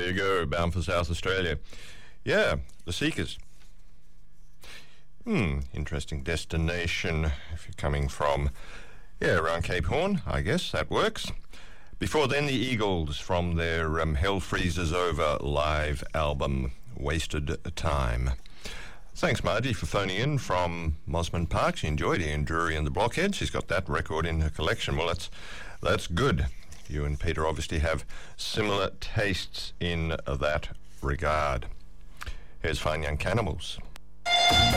you go, bound for South Australia. Yeah, the Seekers. Interesting destination if you're coming from, around Cape Horn, I guess that works. Before then, the Eagles from their Hell Freezes Over live album, Wasted Time. Thanks, Margie, for phoning in from Mosman Park. She enjoyed Ian Drury and the Blockheads. She's got that record in her collection. Well, that's good. You and Peter obviously have similar tastes in that regard. Here's Fine Young Cannibals.